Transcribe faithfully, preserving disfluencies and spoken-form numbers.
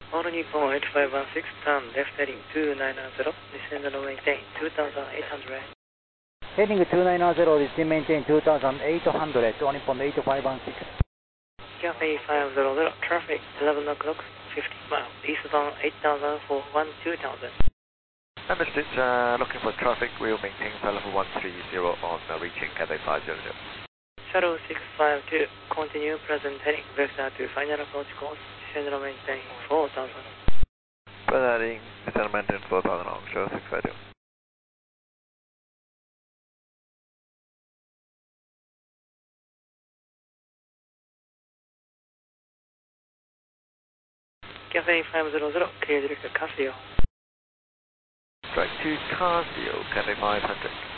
All Nippon eight five one six, turn left heading two nine zero, descend and maintain two thousand eight hundred. Heading two nine zero, descend maintain two thousand eight hundred, All Nippon eight five one six. Cathay five hundred, traffic eleven o'clock, fifty miles, eastbound eight thousand for one two thousand. Understood, uh, looking for traffic, we'll maintain flight level one three zero on uh, reaching Cathay five hundred. Shuttle six five two, continue present heading, vector to final approach course, descend and maintain four thousand. Further heading, descend and maintain four thousand on Shuttle six five two. Cathay five hundred, clear direct Casio. Strike to Casio, Cathay five hundred.